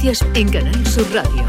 En Canal Sur Radio.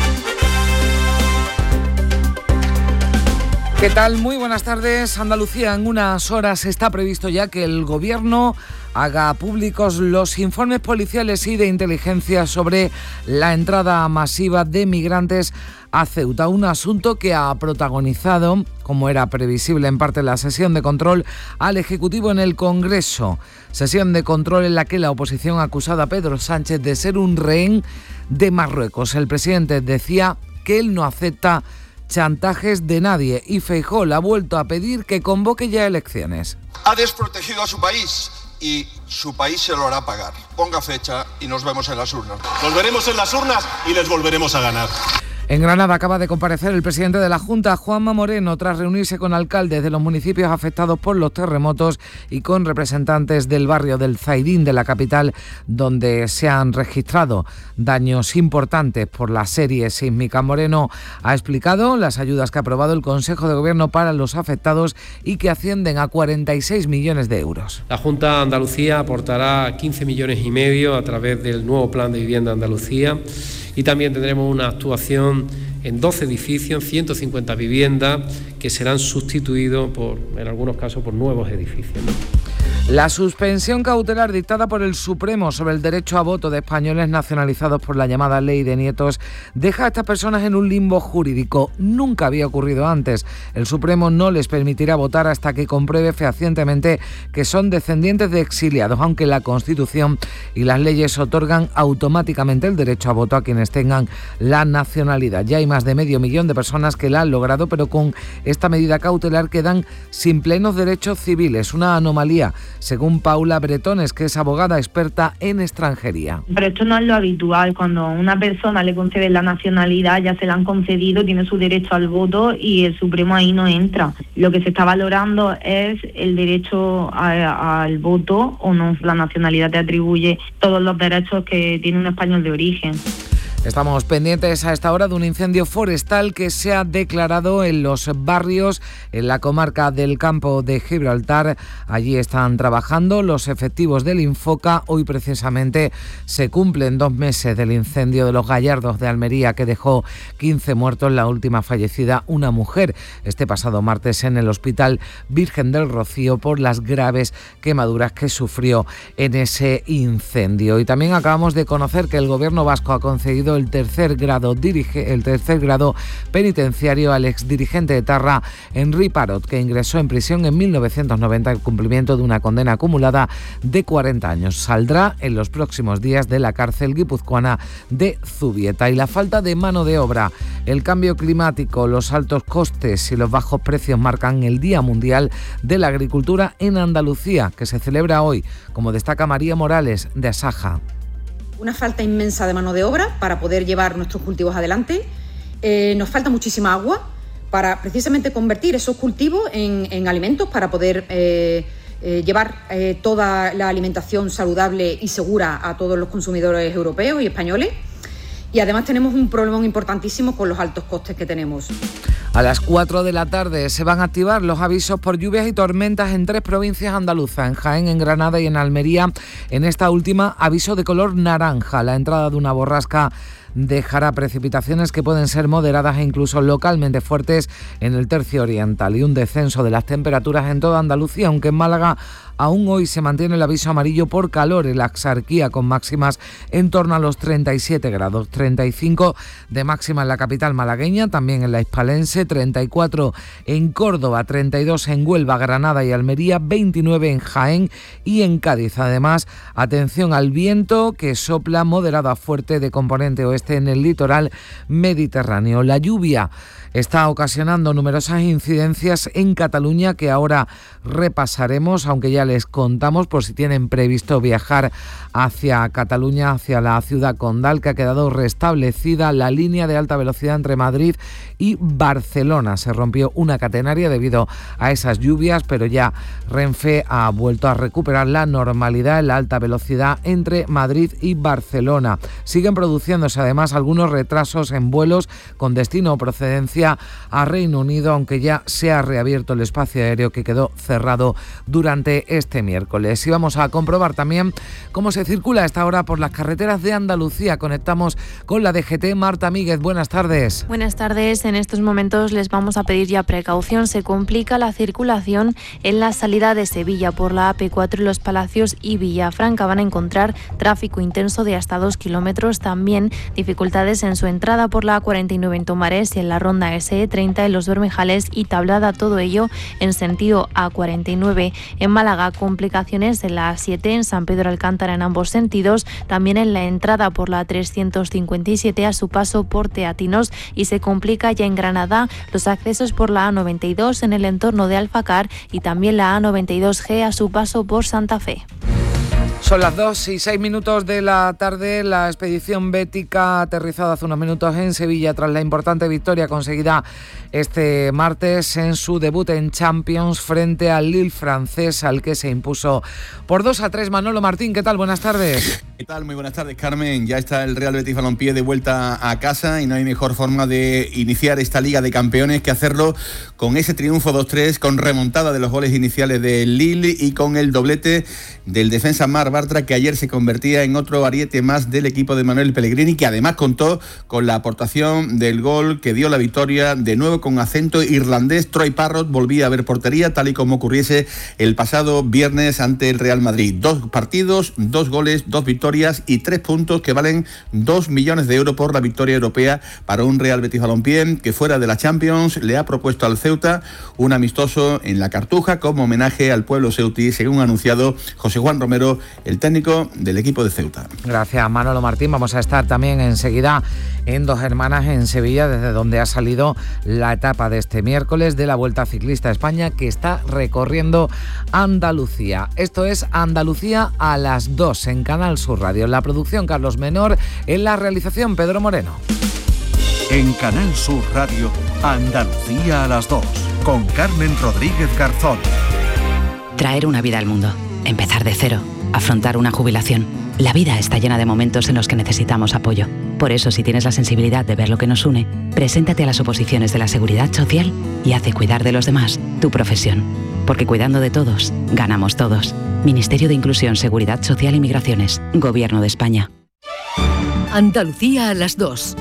¿Qué tal? Muy buenas tardes. Andalucía, en unas horas está previsto ya que el Gobierno haga públicos los informes policiales y de inteligencia sobre la entrada masiva de migrantes a Ceuta, un asunto que ha protagonizado, como era previsible en parte, la sesión de control al Ejecutivo en el Congreso. Sesión de control en la que la oposición ha acusado a Pedro Sánchez de ser un rehén de Marruecos. El presidente decía que él no acepta chantajes de nadie y Feijóo le ha vuelto a pedir que convoque ya elecciones. Ha desprotegido a su país y su país se lo hará pagar. Ponga fecha y nos vemos en las urnas. Nos veremos en las urnas y les volveremos a ganar. En Granada acaba de comparecer el presidente de la Junta, Juanma Moreno, tras reunirse con alcaldes de los municipios afectados por los terremotos y con representantes del barrio del Zaidín de la capital, donde se han registrado daños importantes por la serie sísmica. Moreno ha explicado las ayudas que ha aprobado el Consejo de Gobierno para los afectados y que ascienden a 46 millones de euros. La Junta de Andalucía aportará 15,5 millones a través del nuevo Plan de Vivienda Andalucía. Y también tendremos una actuación en 12 edificios, 150 viviendas, que serán sustituidos, en algunos casos, por nuevos edificios. La suspensión cautelar dictada por el Supremo sobre el derecho a voto de españoles nacionalizados por la llamada Ley de Nietos deja a estas personas en un limbo jurídico. Nunca había ocurrido antes. El Supremo no les permitirá votar hasta que compruebe fehacientemente que son descendientes de exiliados, aunque la Constitución y las leyes otorgan automáticamente el derecho a voto a quienes tengan la nacionalidad. Ya hay más de 500,000 de personas que la han logrado, pero con esta medida cautelar quedan sin plenos derechos civiles, una anomalía, según Paula Bretones, que es abogada experta en extranjería. Pero esto no es lo habitual. Cuando a una persona le conceden la nacionalidad, ya se la han concedido, tiene su derecho al voto y el Supremo ahí no entra. Lo que se está valorando es el derecho al voto o no. La nacionalidad te atribuye todos los derechos que tiene un español de origen. Estamos pendientes a esta hora de un incendio forestal que se ha declarado en los barrios, en la comarca del Campo de Gibraltar. Allí están trabajando los efectivos del Infoca. Hoy precisamente se cumplen 2 meses del incendio de Los Gallardos de Almería, que dejó 15 muertos, la última fallecida una mujer este pasado martes en el Hospital Virgen del Rocío por las graves quemaduras que sufrió en ese incendio. Y también acabamos de conocer que el Gobierno vasco ha concedido el tercer grado penitenciario al exdirigente etarra Henri Parot, que ingresó en prisión en 1990 en cumplimiento de una condena acumulada de 40 años. Saldrá en los próximos días de la cárcel guipuzcoana de Zubieta. Y la falta de mano de obra, el cambio climático, los altos costes y los bajos precios marcan el Día Mundial de la Agricultura en Andalucía, que se celebra hoy, como destaca María Morales de Asaja. Una falta inmensa de mano de obra para poder llevar nuestros cultivos adelante. Nos falta muchísima agua para precisamente convertir esos cultivos en alimentos para poder llevar toda la alimentación saludable y segura a todos los consumidores europeos y españoles. Y además tenemos un problema importantísimo con los altos costes que tenemos. A las 4 de la tarde se van a activar los avisos por lluvias y tormentas en 3 provincias andaluzas, en Jaén, en Granada y en Almería. En esta última, aviso de color naranja. La entrada de una borrasca dejará precipitaciones que pueden ser moderadas e incluso localmente fuertes en el tercio oriental y un descenso de las temperaturas en toda Andalucía, aunque en Málaga aún hoy se mantiene el aviso amarillo por calor en la Axarquía, con máximas en torno a los 37 grados, 35 de máxima en la capital malagueña, también en la hispalense, 34 en Córdoba, 32 en Huelva, Granada y Almería, 29 en Jaén y en Cádiz. Además, atención al viento que sopla moderado a fuerte de componente oeste en el litoral mediterráneo. La lluvia está ocasionando numerosas incidencias en Cataluña que ahora repasaremos, aunque ya les contamos por si tienen previsto viajar hacia Cataluña, hacia la ciudad condal, que ha quedado restablecida la línea de alta velocidad entre Madrid y Barcelona. Se rompió una catenaria debido a esas lluvias, pero ya Renfe ha vuelto a recuperar la normalidad en la alta velocidad entre Madrid y Barcelona. Siguen produciéndose además además algunos retrasos en vuelos con destino o procedencia a Reino Unido, aunque ya se ha reabierto el espacio aéreo que quedó cerrado durante este miércoles. Y vamos a comprobar también cómo se circula a esta hora por las carreteras de Andalucía. Conectamos con la DGT. Marta Míguez, buenas tardes. Buenas tardes. En estos momentos les vamos a pedir ya precaución. Se complica la circulación en la salida de Sevilla por la AP4 Los Palacios y Villafranca. Van a encontrar tráfico intenso de hasta 2 kilómetros. También dificultades en su entrada por la A49 en Tomares y en la ronda SE30 en Los Bermejales y Tablada. Todo ello en sentido A49. En Málaga, complicaciones en la A7 en San Pedro Alcántara en ambos sentidos. También en la entrada por la 357 a su paso por Teatinos, y se complica ya en Granada los accesos por la A92 en el entorno de Alfacar y también la A92G a su paso por Santa Fe. Son las 2:06 de la tarde. La expedición bética ha aterrizado hace unos minutos en Sevilla tras la importante victoria conseguida este martes en su debut en Champions frente al Lille francés, al que se impuso por 2-3. Manolo Martín, ¿qué tal? Buenas tardes. ¿Qué tal? Muy buenas tardes, Carmen. Ya está el Real Betis Balompié de vuelta a casa y no hay mejor forma de iniciar esta Liga de Campeones que hacerlo con ese triunfo 2-3, con remontada de los goles iniciales del Lille y con el doblete del defensa Marc Bartra, que ayer se convertía en otro ariete más del equipo de Manuel Pellegrini, que además contó con la aportación del gol que dio la victoria, de nuevo con acento irlandés. Troy Parrott volvía a ver portería, tal y como ocurriese el pasado viernes ante el Real Madrid. 2 partidos, 2 goles, 2 victorias y 3 puntos que valen 2 millones de euros por la victoria europea para un Real Betis Balompié que, fuera de la Champions, le ha propuesto al Ceuta un amistoso en la Cartuja como homenaje al pueblo ceutí, según ha anunciado José Juan Romero, el técnico del equipo de Ceuta. Gracias, Manolo Martín. Vamos a estar también enseguida en Dos Hermanas, en Sevilla, desde donde ha salido la etapa de este miércoles de la Vuelta Ciclista a España, que está recorriendo Andalucía. Esto es Andalucía a las 2 en Canal Sur Radio. En la producción, Carlos Menor. En la realización, Pedro Moreno. En Canal Sur Radio, Andalucía a las 2, con Carmen Rodríguez Garzón. Traer una vida al mundo, empezar de cero, afrontar una jubilación. La vida está llena de momentos en los que necesitamos apoyo. Por eso, si tienes la sensibilidad de ver lo que nos une, preséntate a las oposiciones de la Seguridad Social y haz de cuidar de los demás tu profesión. Porque cuidando de todos, ganamos todos. Ministerio de Inclusión, Seguridad Social y Migraciones. Gobierno de España. Andalucía a las 2.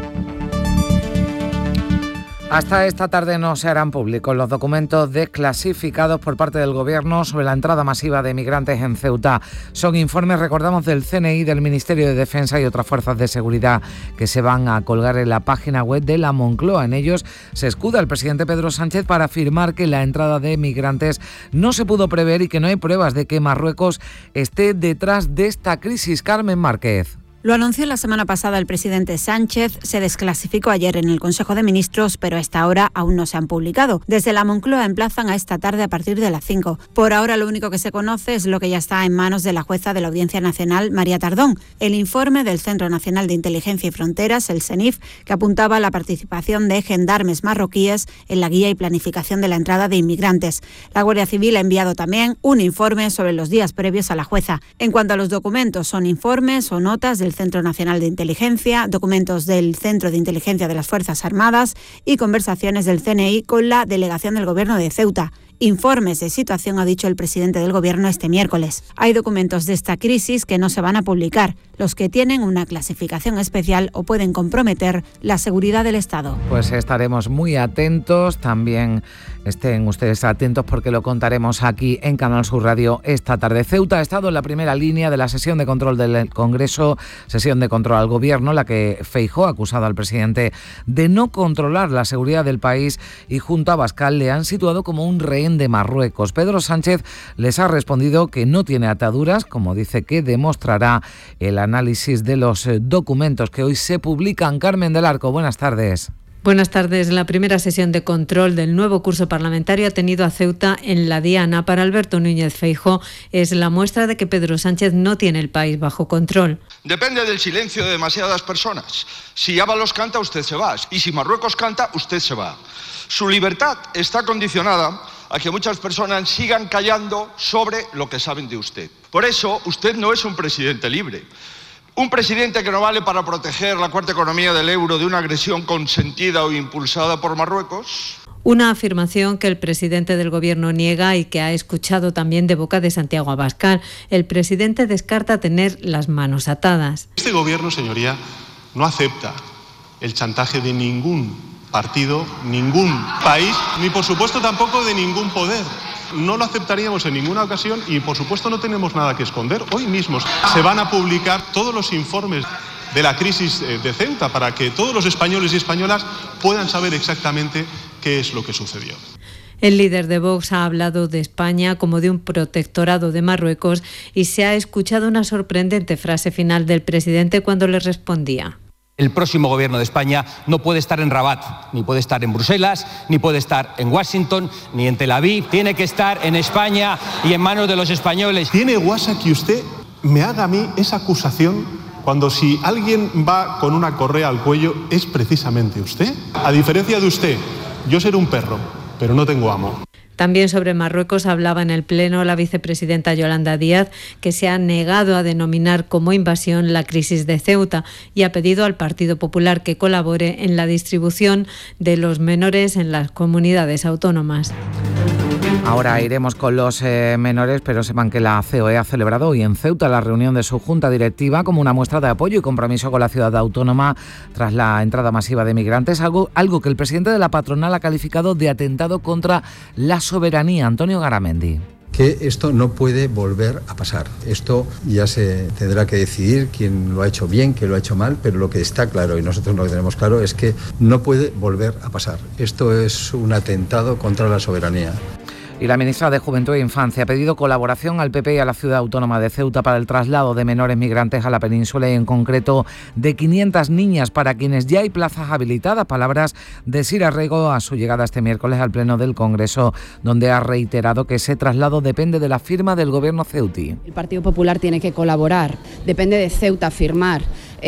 Hasta esta tarde no se harán públicos los documentos desclasificados por parte del Gobierno sobre la entrada masiva de migrantes en Ceuta. Son informes, recordamos, del CNI, del Ministerio de Defensa y otras fuerzas de seguridad que se van a colgar en la página web de la Moncloa. En ellos se escuda el presidente Pedro Sánchez para afirmar que la entrada de migrantes no se pudo prever y que no hay pruebas de que Marruecos esté detrás de esta crisis. Carmen Márquez. Lo anunció la semana pasada el presidente Sánchez, se desclasificó ayer en el Consejo de Ministros, pero a esta hora aún no se han publicado. Desde la Moncloa emplazan a esta tarde a partir de las 5. Por ahora lo único que se conoce es lo que ya está en manos de la jueza de la Audiencia Nacional, María Tardón, el informe del Centro Nacional de Inteligencia y Fronteras, el CENIF, que apuntaba a la participación de gendarmes marroquíes en la guía y planificación de la entrada de inmigrantes. La Guardia Civil ha enviado también un informe sobre los días previos a la jueza. En cuanto a los documentos, son informes o notas del Centro Nacional de Inteligencia, documentos del Centro de Inteligencia de las Fuerzas Armadas y conversaciones del CNI con la delegación del Gobierno de Ceuta. Informes de situación, ha dicho el presidente del Gobierno este miércoles. Hay documentos de esta crisis que no se van a publicar, los que tienen una clasificación especial o pueden comprometer la seguridad del Estado. Pues estaremos muy atentos, también estén ustedes atentos porque lo contaremos aquí en Canal Sur Radio esta tarde. Ceuta ha estado en la primera línea de la sesión de control del Congreso, sesión de control al Gobierno, la que Feijóo ha acusado al presidente de no controlar la seguridad del país y junto a Abascal le han situado como un rehén de Marruecos. Pedro Sánchez les ha respondido que no tiene ataduras, como dice que demostrará el análisis de los documentos que hoy se publican. Carmen del Arco, buenas tardes. Buenas tardes. La primera sesión de control del nuevo curso parlamentario ha tenido a Ceuta en la diana. Para Alberto Núñez Feijóo es la muestra de que Pedro Sánchez no tiene el país bajo control. Depende del silencio de demasiadas personas. Si Ábalos canta, usted se va. Y si Marruecos canta, usted se va. Su libertad está condicionada a que muchas personas sigan callando sobre lo que saben de usted. Por eso, usted no es un presidente libre. Un presidente que no vale para proteger la cuarta economía del euro de una agresión consentida o impulsada por Marruecos. Una afirmación que el presidente del Gobierno niega y que ha escuchado también de boca de Santiago Abascal. El presidente descarta tener las manos atadas. Este Gobierno, señoría, no acepta el chantaje de ningún partido, ningún país, ni por supuesto tampoco de ningún poder. No lo aceptaríamos en ninguna ocasión y por supuesto no tenemos nada que esconder. Hoy mismo se van a publicar todos los informes de la crisis de Ceuta para que todos los españoles y españolas puedan saber exactamente qué es lo que sucedió. El líder de Vox ha hablado de España como de un protectorado de Marruecos y se ha escuchado una sorprendente frase final del presidente cuando le respondía. El próximo gobierno de España no puede estar en Rabat, ni puede estar en Bruselas, ni puede estar en Washington, ni en Tel Aviv. Tiene que estar en España y en manos de los españoles. ¿Tiene guasa que usted me haga a mí esa acusación cuando si alguien va con una correa al cuello es precisamente usted? A diferencia de usted, yo seré un perro, pero no tengo amo. También sobre Marruecos hablaba en el Pleno la vicepresidenta Yolanda Díaz, que se ha negado a denominar como invasión la crisis de Ceuta y ha pedido al Partido Popular que colabore en la distribución de los menores en las comunidades autónomas. Ahora iremos con los menores, pero sepan que la COE ha celebrado hoy en Ceuta la reunión de su junta directiva como una muestra de apoyo y compromiso con la ciudad autónoma tras la entrada masiva de migrantes, algo que el presidente de la patronal ha calificado de atentado contra la soberanía. Antonio Garamendi. Que esto no puede volver a pasar. Esto ya se tendrá que decidir quién lo ha hecho bien, quién lo ha hecho mal, pero lo que está claro, y nosotros lo que tenemos claro, es que no puede volver a pasar. Esto es un atentado contra la soberanía. Y la ministra de Juventud e Infancia ha pedido colaboración al PP y a la ciudad autónoma de Ceuta para el traslado de menores migrantes a la península y en concreto de 500 niñas para quienes ya hay plazas habilitadas. Palabras de Sira Rego a su llegada este miércoles al Pleno del Congreso, donde ha reiterado que ese traslado depende de la firma del Gobierno ceutí. El Partido Popular tiene que colaborar, depende de Ceuta firmar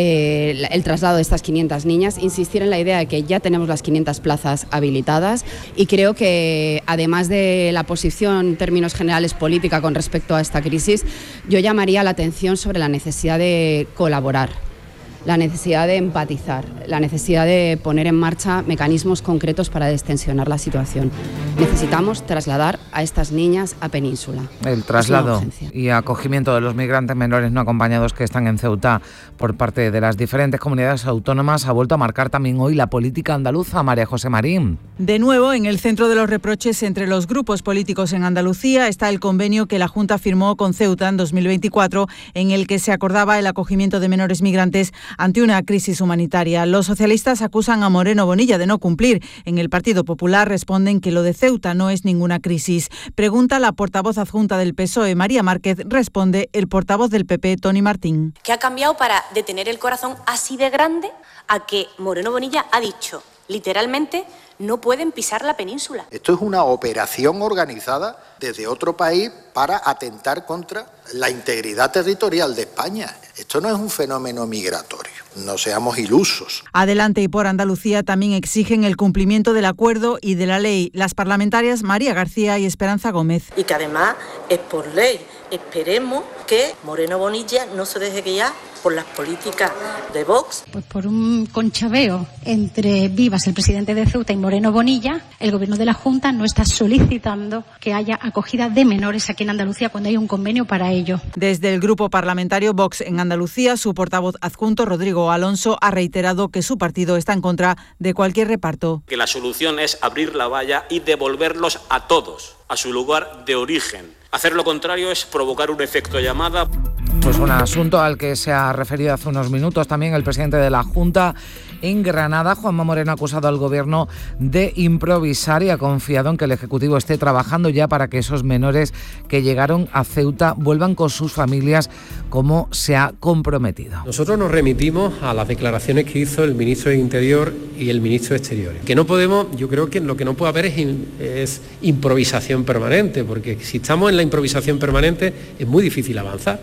el traslado de estas 500 niñas, insistir en la idea de que ya tenemos las 500 plazas habilitadas y creo que además de la posición en términos generales política con respecto a esta crisis, yo llamaría la atención sobre la necesidad de colaborar, la necesidad de empatizar, la necesidad de poner en marcha mecanismos concretos para destensionar la situación. Necesitamos trasladar a estas niñas a Península. El traslado y acogimiento de los migrantes menores no acompañados que están en Ceuta por parte de las diferentes comunidades autónomas ha vuelto a marcar también hoy la política andaluza. María José Marín. De nuevo, en el centro de los reproches entre los grupos políticos en Andalucía está el convenio que la Junta firmó con Ceuta en 2024, en el que se acordaba el acogimiento de menores migrantes ante una crisis humanitaria. Los socialistas acusan a Moreno Bonilla de no cumplir. En el Partido Popular responden que lo de Ceuta no es ninguna crisis. Pregunta la portavoz adjunta del PSOE, María Márquez, responde el portavoz del PP, Tony Martín. ¿Qué ha cambiado para detener el corazón así de grande a que Moreno Bonilla ha dicho, literalmente, no pueden pisar la península? Esto es una operación organizada desde otro país para atentar contra la integridad territorial de España. Esto no es un fenómeno migratorio, no seamos ilusos. Adelante y por Andalucía también exigen el cumplimiento del acuerdo y de la ley. Las parlamentarias María García y Esperanza Gómez. Y que además es por ley. Esperemos que Moreno Bonilla no se deje guiar por las políticas de Vox. Pues por un conchabeo entre Vivas, el presidente de Ceuta, y Moreno Bonilla, el Gobierno de la Junta no está solicitando que haya acogida de menores aquí en Andalucía cuando hay un convenio para ello. Desde el grupo parlamentario Vox en Andalucía, su portavoz adjunto, Rodrigo Alonso, ha reiterado que su partido está en contra de cualquier reparto. Que la solución es abrir la valla y devolverlos a todos a su lugar de origen. Hacer lo contrario es provocar un efecto llamada. Pues un asunto al que se ha referido hace unos minutos también el presidente de la Junta en Granada. Juanma Moreno ha acusado al Gobierno de improvisar y ha confiado en que el Ejecutivo esté trabajando ya para que esos menores que llegaron a Ceuta vuelvan con sus familias como se ha comprometido. Nosotros nos remitimos a las declaraciones que hizo el ministro de Interior y el ministro de Exteriores. Que no podemos, yo creo que lo que no puede haber es improvisación permanente, porque si estamos en la improvisación permanente es muy difícil avanzar.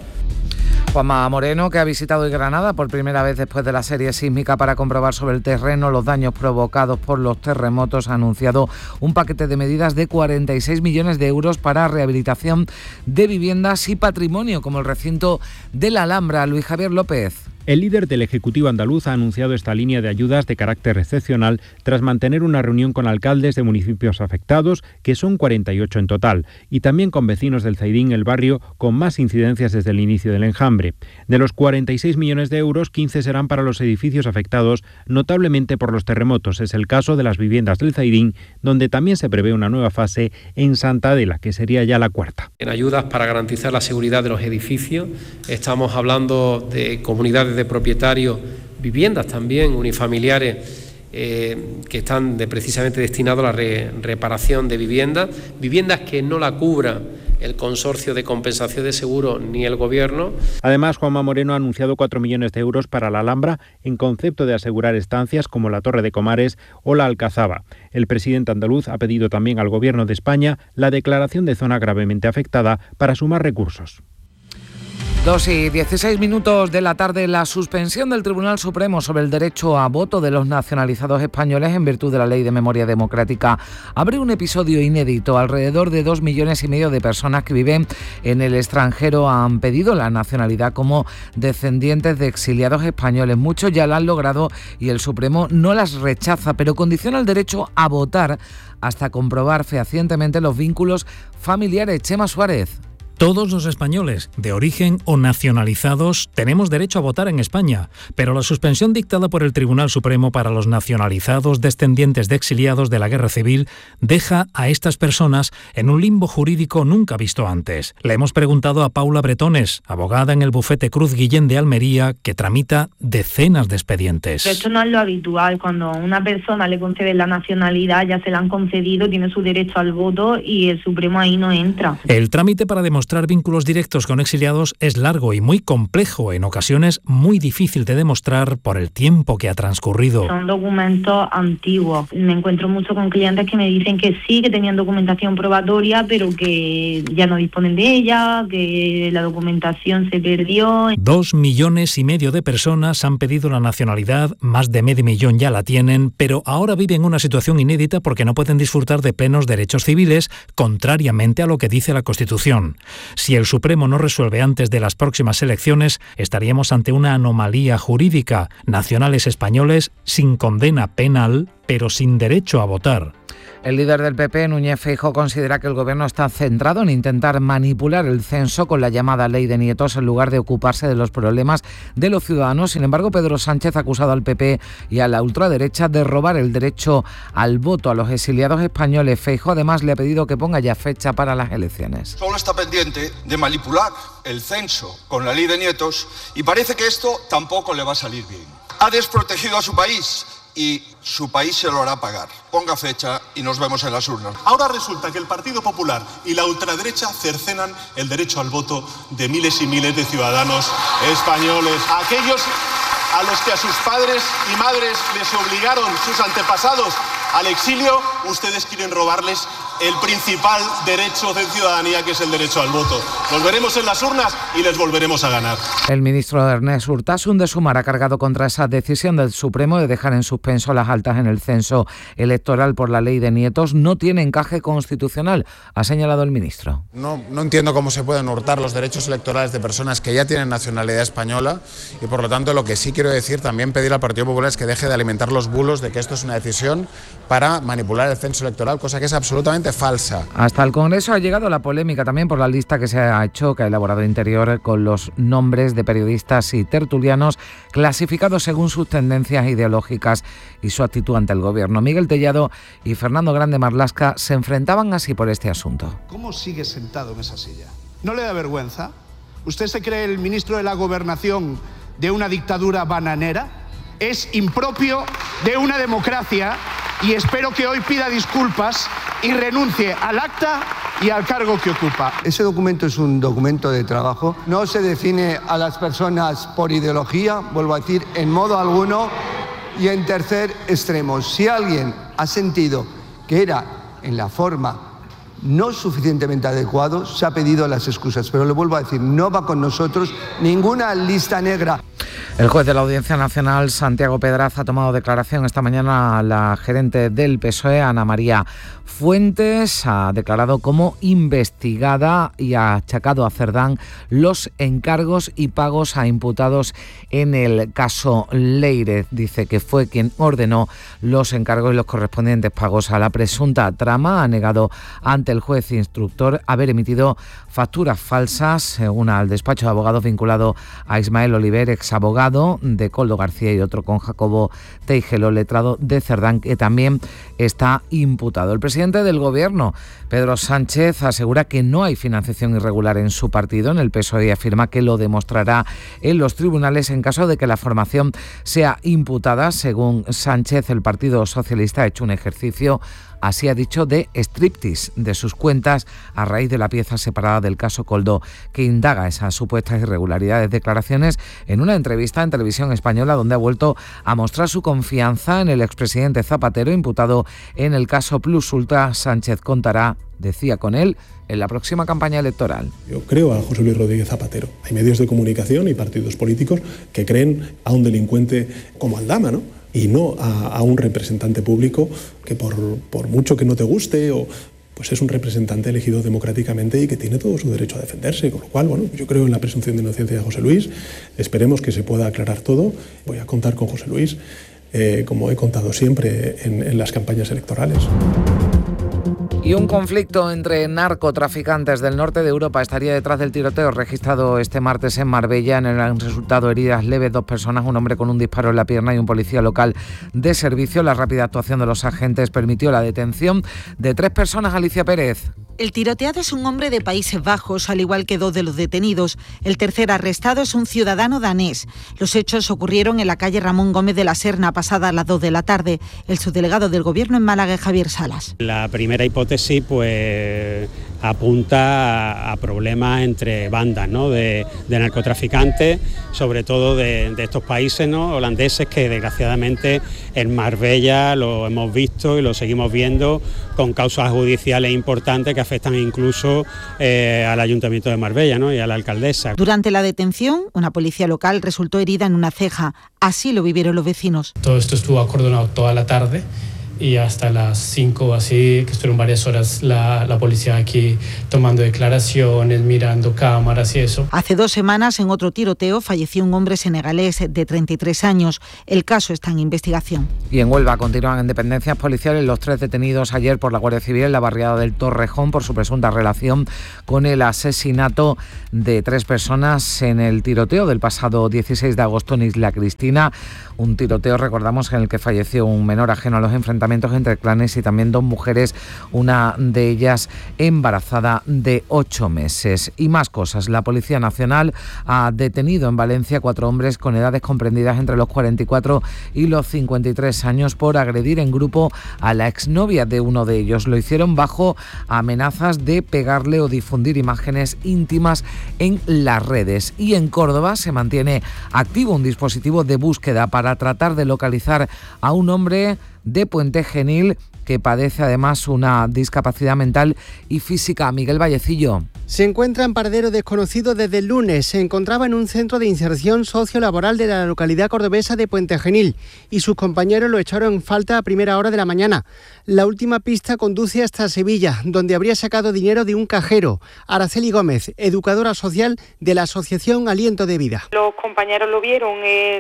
Juanma Moreno, que ha visitado hoy Granada por primera vez después de la serie sísmica para comprobar sobre el terreno los daños provocados por los terremotos, ha anunciado un paquete de medidas de 46 millones de euros para rehabilitación de viviendas y patrimonio, como el recinto de la Alhambra. Luis Javier López. El líder del Ejecutivo andaluz ha anunciado esta línea de ayudas de carácter excepcional tras mantener una reunión con alcaldes de municipios afectados, que son 48 en total, y también con vecinos del Zaidín, el barrio con más incidencias desde el inicio del enjambre. De los 46 millones de euros, 15 serán para los edificios afectados notablemente por los terremotos. Es el caso de las viviendas del Zaidín, donde también se prevé una nueva fase en Santa Adela, que sería ya la cuarta. En ayudas para garantizar la seguridad de los edificios, estamos hablando de comunidades de propietarios, viviendas también unifamiliares que están precisamente destinados a la reparación de viviendas que no la cubra el consorcio de compensación de seguro ni el Gobierno. Además, Juanma Moreno ha anunciado 4 millones de euros para la Alhambra en concepto de asegurar estancias como la Torre de Comares o la Alcazaba. El presidente andaluz ha pedido también al Gobierno de España la declaración de zona gravemente afectada para sumar recursos. 2:16 de la tarde, la suspensión del Tribunal Supremo sobre el derecho a voto de los nacionalizados españoles en virtud de la Ley de Memoria Democrática abre un episodio inédito. Alrededor de 2,5 millones de personas que viven en el extranjero han pedido la nacionalidad como descendientes de exiliados españoles. Muchos ya la han logrado y el Supremo no las rechaza, pero condiciona el derecho a votar hasta comprobar fehacientemente los vínculos familiares. Chema Suárez. Todos los españoles, de origen o nacionalizados, tenemos derecho a votar en España, pero la suspensión dictada por el Tribunal Supremo para los nacionalizados descendientes de exiliados de la Guerra Civil deja a estas personas en un limbo jurídico nunca visto antes. Le hemos preguntado a Paula Bretones, abogada en el bufete Cruz Guillén de Almería, que tramita decenas de expedientes. Esto no es lo habitual. Cuando a una persona le conceden la nacionalidad, ya se la han concedido, tiene su derecho al voto y el Supremo ahí no entra. El trámite para demostrar vínculos directos con exiliados es largo y muy complejo, en ocasiones muy difícil de demostrar por el tiempo que ha transcurrido. Son documentos antiguos. Me encuentro mucho con clientes que me dicen que sí, que tenían documentación probatoria, pero que ya no disponen de ella, que la documentación se perdió. 2,5 millones de personas han pedido la nacionalidad, más de 500,000 ya la tienen, pero ahora viven una situación inédita porque no pueden disfrutar de plenos derechos civiles, contrariamente a lo que dice la Constitución. Si el Supremo no resuelve antes de las próximas elecciones, estaríamos ante una anomalía jurídica. Nacionales españoles sin condena penal, pero sin derecho a votar. El líder del PP, Núñez Feijóo, considera que el Gobierno está centrado en intentar manipular el censo con la llamada Ley de Nietos en lugar de ocuparse de los problemas de los ciudadanos. Sin embargo, Pedro Sánchez ha acusado al PP y a la ultraderecha de robar el derecho al voto a los exiliados españoles. Feijóo además le ha pedido que ponga ya fecha para las elecciones. Solo está pendiente de manipular el censo con la Ley de Nietos y parece que esto tampoco le va a salir bien. Ha desprotegido a su país y su país se lo hará pagar. Ponga fecha y nos vemos en las urnas. Ahora resulta que el Partido Popular y la ultraderecha cercenan el derecho al voto de miles y miles de ciudadanos españoles. Aquellos a los que a sus padres y madres les obligaron sus antepasados al exilio, ustedes quieren robarles el principal derecho de ciudadanía, que es el derecho al voto. Nos veremos en las urnas y les volveremos a ganar. El ministro Ernest Urtasun de Sumar ha cargado contra esa decisión del Supremo de dejar en suspenso las altas en el censo electoral por la Ley de Nietos. No tiene encaje constitucional, ha señalado el ministro. No entiendo cómo se pueden hurtar los derechos electorales de personas que ya tienen nacionalidad española y, por lo tanto, lo que sí quiero decir, también pedir al Partido Popular, es que deje de alimentar los bulos de que esto es una decisión para manipular el censo electoral, cosa que es absolutamente falsa. Hasta el Congreso ha llegado la polémica también por la lista que se ha hecho, que ha elaborado Interior, con los nombres de periodistas y tertulianos clasificados según sus tendencias ideológicas y su actitud ante el Gobierno. Miguel Tellado y Fernando Grande Marlasca se enfrentaban así por este asunto. ¿Cómo sigue sentado en esa silla? ¿No le da vergüenza? ¿Usted se cree el ministro de la Gobernación de una dictadura bananera? Es impropio de una democracia y espero que hoy pida disculpas y renuncie al acta y al cargo que ocupa. Ese documento es un documento de trabajo. No se define a las personas por ideología, vuelvo a decir, en modo alguno. Y en tercer extremo, si alguien ha sentido que era en la forma no suficientemente adecuado, se ha pedido las excusas. Pero le vuelvo a decir, no va con nosotros ninguna lista negra. El juez de la Audiencia Nacional, Santiago Pedraz, ha tomado declaración esta mañana a la gerente del PSOE, Ana María Fuentes. Ha declarado como investigada y ha achacado a Cerdán los encargos y pagos a imputados en el caso Leire. Dice que fue quien ordenó los encargos y los correspondientes pagos a la presunta trama. Ha negado ante el juez instructor haber emitido facturas falsas, una al despacho de abogados vinculado a Ismael Oliver, exabogado de Coldo García, y otro con Jacobo Teijelo, letrado de Cerdán, que también está imputado. El presidente del Gobierno, Pedro Sánchez, asegura que no hay financiación irregular en su partido, en el PSOE, y afirma que lo demostrará en los tribunales en caso de que la formación sea imputada. Según Sánchez, el Partido Socialista ha hecho un ejercicio, así ha dicho, de striptease de sus cuentas a raíz de la pieza separada del caso Coldo que indaga esas supuestas irregularidades. Declaraciones en una entrevista en Televisión Española, donde ha vuelto a mostrar su confianza en el expresidente Zapatero, imputado en el caso Plus Ultra. Sánchez contará, decía, con él en la próxima campaña electoral. Yo creo a José Luis Rodríguez Zapatero. Hay medios de comunicación y partidos políticos que creen a un delincuente como Aldama, ¿no? Y no a un representante público que por mucho que no te guste, pues es un representante elegido democráticamente y que tiene todo su derecho a defenderse. Con lo cual, bueno, yo creo en la presunción de inocencia de José Luis. Esperemos que se pueda aclarar todo. Voy a contar con José Luis, como he contado siempre en las campañas electorales. Y un conflicto entre narcotraficantes del norte de Europa estaría detrás del tiroteo registrado este martes en Marbella. En el han resultado heridas leves 2 personas, un hombre con un disparo en la pierna y un policía local de servicio. La rápida actuación de los agentes permitió la detención de 3 personas. Alicia Pérez. El tiroteado es un hombre de Países Bajos, al igual que 2 de los detenidos. El tercer arrestado es un ciudadano danés. Los hechos ocurrieron en la calle Ramón Gómez de la Serna, pasada las 2 de la tarde. El subdelegado del Gobierno en Málaga, Javier Salas. La primera hipótesis, pues, apunta a problemas entre bandas, ¿no?, de narcotraficantes, sobre todo de estos países, ¿no?, holandeses, que desgraciadamente en Marbella lo hemos visto y lo seguimos viendo, con causas judiciales importantes que afectan incluso al Ayuntamiento de Marbella, ¿no?, y a la alcaldesa. Durante la detención, una policía local resultó herida en una ceja. Así lo vivieron los vecinos. Todo esto estuvo acordonado toda la tarde y hasta las 5 o así, que estuvieron varias horas la policía aquí tomando declaraciones, mirando cámaras y eso. Hace 2 semanas, en otro tiroteo, falleció un hombre senegalés de 33 años. El caso está en investigación. Y en Huelva continúan en dependencias policiales los 3 detenidos ayer por la Guardia Civil en la barriada del Torrejón por su presunta relación con el asesinato de 3 personas en el tiroteo del pasado 16 de agosto en Isla Cristina. Un tiroteo, recordamos, en el que falleció un menor ajeno a los enfrentamientos entre clanes y también 2 mujeres, una de ellas embarazada de 8 meses. Y más cosas. La Policía Nacional ha detenido en Valencia 4 hombres con edades comprendidas entre los 44 y los 53 años por agredir en grupo a la exnovia de uno de ellos. Lo hicieron bajo amenazas de pegarle o difundir imágenes íntimas en las redes. Y en Córdoba se mantiene activo un dispositivo de búsqueda para tratar de localizar a un hombre de Puente Genil que padece además una discapacidad mental y física. Miguel Vallecillo. Se encuentra en paradero desconocido desde el lunes. Se encontraba en un centro de inserción sociolaboral de la localidad cordobesa de Puente Genil y sus compañeros lo echaron en falta a primera hora de la mañana. La última pista conduce hasta Sevilla, donde habría sacado dinero de un cajero. Araceli Gómez, educadora social de la asociación Aliento de Vida. Los compañeros lo vieron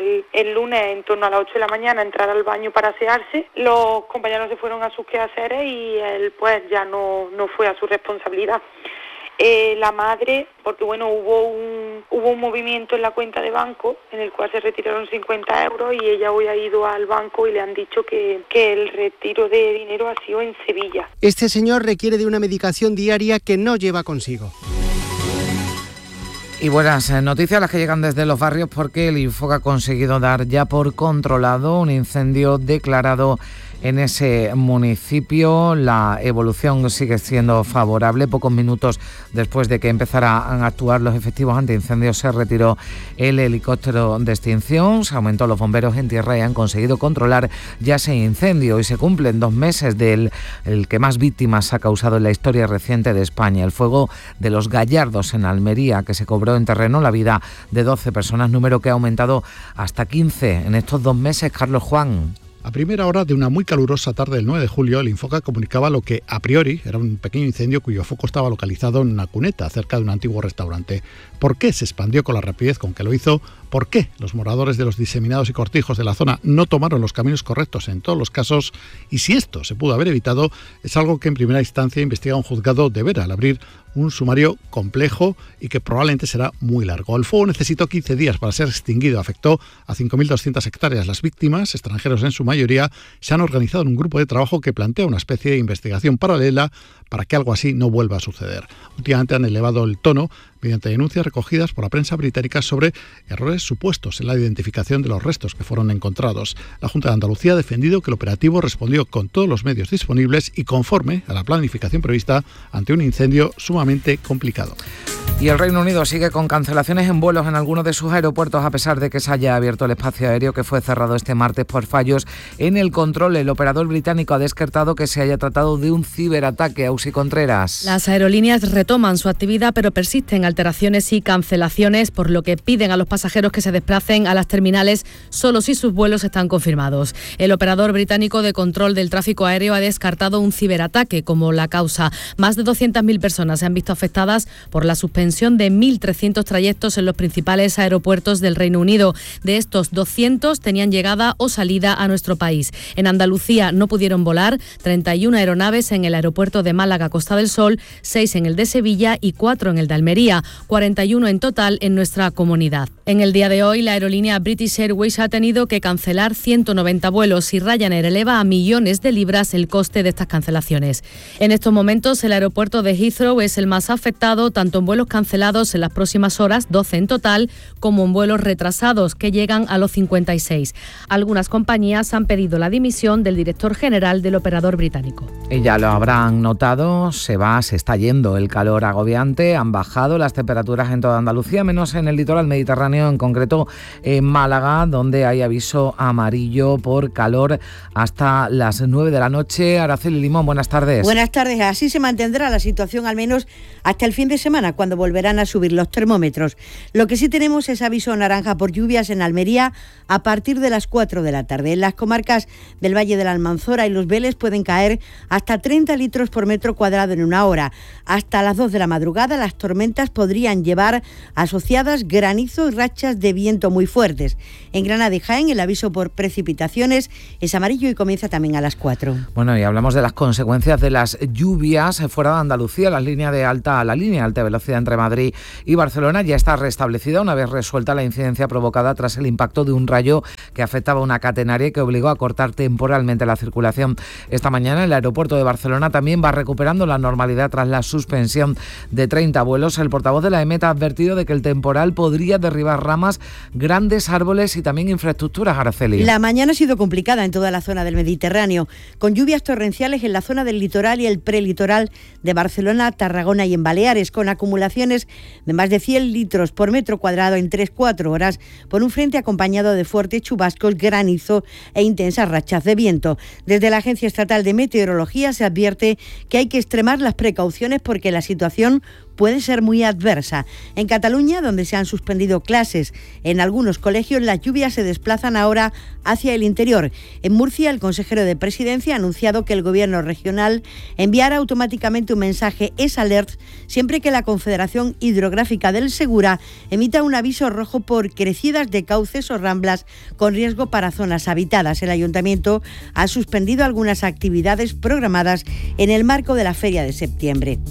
el lunes en torno a las 8 de la mañana entrar al baño para asearse. Los compañeros se fueron a sus quehaceres y él pues ya no fue a su responsabilidad. La madre, porque bueno, hubo un movimiento en la cuenta de banco en el cual se retiraron 50 euros y ella hoy ha ido al banco y le han dicho que el retiro de dinero ha sido en Sevilla. Este señor requiere de una medicación diaria que no lleva consigo. Y buenas noticias las que llegan desde los barrios, porque el Infoca ha conseguido dar ya por controlado un incendio declarado en ese municipio. La evolución sigue siendo favorable. Pocos minutos después de que empezaran a actuar los efectivos antiincendios, se retiró el helicóptero de extinción, se aumentó los bomberos en tierra y han conseguido controlar ya ese incendio. Y se cumplen 2 meses del que más víctimas ha causado en la historia reciente de España, el fuego de los Gallardos en Almería, que se cobró cobró en terreno la vida de 12 personas, número que ha aumentado hasta 15 en estos 2 meses. Carlos Juan. A primera hora de una muy calurosa tarde del 9 de julio, el Infoca comunicaba lo que a priori era un pequeño incendio cuyo foco estaba localizado en una cuneta cerca de un antiguo restaurante. ¿Por qué se expandió con la rapidez con que lo hizo? ¿Por qué los moradores de los diseminados y cortijos de la zona no tomaron los caminos correctos en todos los casos? Y si esto se pudo haber evitado, es algo que en primera instancia investiga un juzgado de Vera al abrir un sumario complejo y que probablemente será muy largo. El fuego necesitó 15 días para ser extinguido. Afectó a 5.200 hectáreas. Las víctimas, extranjeros en su mayoría, se han organizado en un grupo de trabajo que plantea una especie de investigación paralela para que algo así no vuelva a suceder. Últimamente han elevado el tono mediante denuncias recogidas por la prensa británica sobre errores supuestos en la identificación de los restos que fueron encontrados. La Junta de Andalucía ha defendido que el operativo respondió con todos los medios disponibles y conforme a la planificación prevista ante un incendio sumamente complicado. Y el Reino Unido sigue con cancelaciones en vuelos en algunos de sus aeropuertos a pesar de que se haya abierto el espacio aéreo que fue cerrado este martes por fallos en el control. El operador británico ha descartado que se haya tratado de un ciberataque. Ausi Contreras. Las aerolíneas retoman su actividad, pero persisten alteraciones y cancelaciones, por lo que piden a los pasajeros que se desplacen a las terminales solo si sus vuelos están confirmados. El operador británico de control del tráfico aéreo ha descartado un ciberataque como la causa. Más de 200.000 personas se han visto afectadas por la suspensión de 1.300 trayectos en los principales aeropuertos del Reino Unido. De estos, 200 tenían llegada o salida a nuestro país. En Andalucía no pudieron volar 31 aeronaves en el aeropuerto de Málaga Costa del Sol, 6 en el de Sevilla y 4 en el de Almería, 41 en total en nuestra comunidad. En el día de hoy, la aerolínea British Airways ha tenido que cancelar 190 vuelos y Ryanair eleva a millones de libras el coste de estas cancelaciones. En estos momentos, el aeropuerto de Heathrow es el más afectado, tanto en vuelos cancelados en las próximas horas, 12 en total, como en vuelos retrasados, que llegan a los 56. Algunas compañías han pedido la dimisión del director general del operador británico. Y ya lo habrán notado, se está yendo el calor agobiante, han bajado las temperaturas en toda Andalucía, menos en el litoral mediterráneo, en concreto en Málaga, donde hay aviso amarillo por calor hasta las 9 de la noche. Araceli Limón, buenas tardes. Buenas tardes. Así se mantendrá la situación al menos hasta el fin de semana, cuando volverán a subir los termómetros. Lo que sí tenemos es aviso naranja por lluvias en Almería a partir de las 4 de la tarde. En las comarcas del Valle de la Almanzora y Los Vélez pueden caer hasta 30 litros por metro cuadrado en una hora. Hasta las 2 de la madrugada las tormentas podrían llevar asociadas granizo y rachas de viento muy fuertes. En Granada y Jaén el aviso por precipitaciones es amarillo y comienza también a las 4. Bueno, y hablamos de las consecuencias de las lluvias fuera de Andalucía. La línea de alta velocidad entre Madrid y Barcelona ya está restablecida una vez resuelta la incidencia provocada tras el impacto de un rayo que afectaba una catenaria y que obligó a cortar temporalmente la circulación. Esta mañana el aeropuerto de Barcelona también va recuperando la normalidad tras la suspensión de 30 vuelos. El portavoz de la EMET ha advertido de que el temporal podría derribar ramas, grandes árboles y también infraestructuras. Araceli. La mañana ha sido complicada en toda la zona del Mediterráneo, con lluvias torrenciales en la zona del litoral y el prelitoral de Barcelona, Tarragona y en Baleares, con acumulaciones de más de 100 litros por metro cuadrado en 3-4 horas, por un frente acompañado de fuertes chubascos, granizo e intensas rachas de viento. Desde la Agencia Estatal de Meteorología se advierte que hay que extremar las precauciones porque la situación puede ser muy adversa. En Cataluña, donde se han suspendido clases en algunos colegios, las lluvias se desplazan ahora hacia el interior. En Murcia, el consejero de Presidencia ha anunciado que el Gobierno regional enviará automáticamente un mensaje S-Alert siempre que la Confederación Hidrográfica del Segura emita un aviso rojo por crecidas de cauces o ramblas con riesgo para zonas habitadas. El Ayuntamiento ha suspendido algunas actividades programadas en el marco de la Feria de septiembre.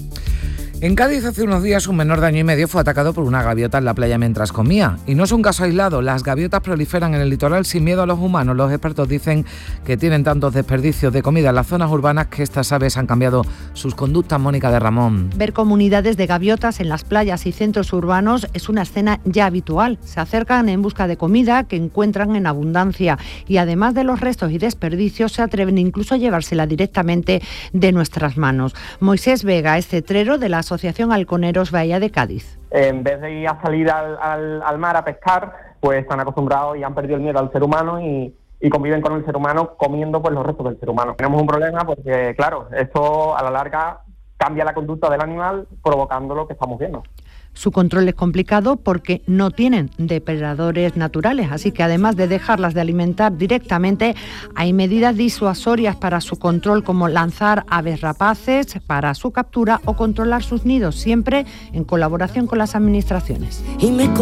En Cádiz hace unos días un menor de año y medio fue atacado por una gaviota en la playa mientras comía. Y no es un caso aislado, las gaviotas proliferan en el litoral sin miedo a los humanos. Los expertos dicen que tienen tantos desperdicios de comida en las zonas urbanas que estas aves han cambiado sus conductas. Mónica de Ramón. Ver comunidades de gaviotas en las playas y centros urbanos es una escena ya habitual. Se acercan en busca de comida que encuentran en abundancia y además de los restos y desperdicios se atreven incluso a llevársela directamente de nuestras manos. Moisés Vega es cetrero de la Asociación Halconeros Bahía de Cádiz. En vez de ir a salir al mar a pescar, pues están acostumbrados y han perdido el miedo al ser humano y conviven con el ser humano comiendo pues los restos del ser humano. Tenemos un problema porque, claro, esto a la larga cambia la conducta del animal provocando lo que estamos viendo. Su control es complicado porque no tienen depredadores naturales, así que además de dejarlas de alimentar directamente, hay medidas disuasorias para su control, como lanzar aves rapaces para su captura o controlar sus nidos, siempre en colaboración con las administraciones.